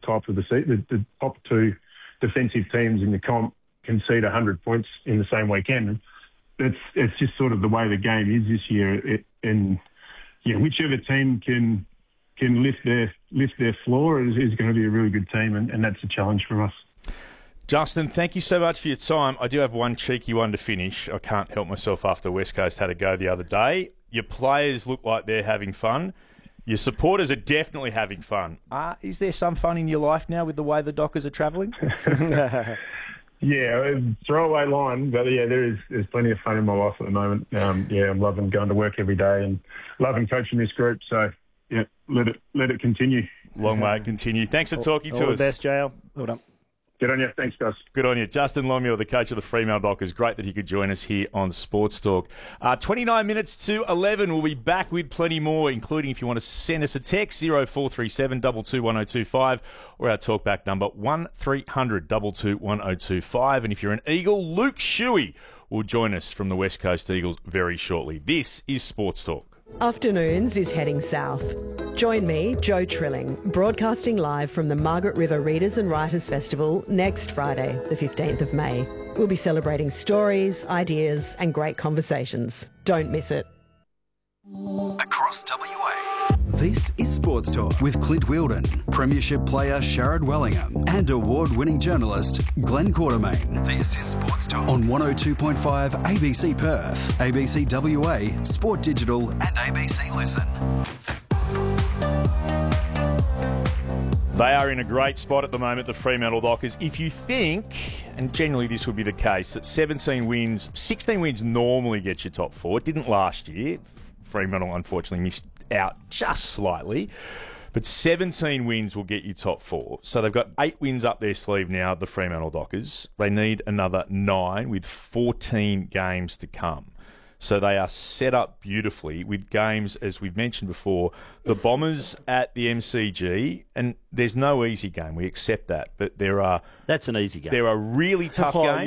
type of the top two defensive teams in the comp concede 100 points in the same weekend. It's just sort of the way the game is this year. Whichever team can lift their floor is going to be a really good team, and that's a challenge for us. Justin, thank you so much for your time. I do have one cheeky one to finish. I can't help myself after West Coast had a go the other day. Your players look like they're having fun. Your supporters are definitely having fun. Is there some fun in your life now with the way the Dockers are travelling? Yeah, throwaway line, but there's plenty of fun in my life at the moment. I'm loving going to work every day and loving coaching this group. So let it continue. Long may it continue. Thanks for talking to us. All the best, JL. Well done. Good on you. Thanks, guys. Good on you. Justin Longmuir, the coach of the Fremantle Dockers. Great that he could join us here on Sports Talk. 29 minutes to 11. We'll be back with plenty more, including if you want to send us a text, 0437 22 1025, or our talkback number, 1300 22 1025. And if you're an Eagle, Luke Shuey will join us from the West Coast Eagles very shortly. This is Sports Talk. Afternoons is heading south. Join me, Joe Trilling, broadcasting live from the Margaret River Readers and Writers Festival next Friday, the 15th of May. We'll be celebrating stories, ideas and great conversations. Don't miss it. Across WA. This is Sports Talk with Clint Wheeldon, Premiership player Sharad Wellingham, and award-winning journalist Glenn Quartermain. This is Sports Talk on 102.5 ABC Perth, ABC WA, Sport Digital, and ABC Listen. They are in a great spot at the moment, the Fremantle Dockers. If you think, and generally this would be the case, that 16 wins normally get you top four. It didn't last year. Fremantle unfortunately missed out just slightly. But 17 wins will get you top four. So they've got 8 wins up their sleeve now, the Fremantle Dockers. They need another 9 with 14 games to come. So they are set up beautifully with games, as we've mentioned before, the Bombers at the MCG, and there's no easy game. We accept that, but That's an easy game. There are really tough games.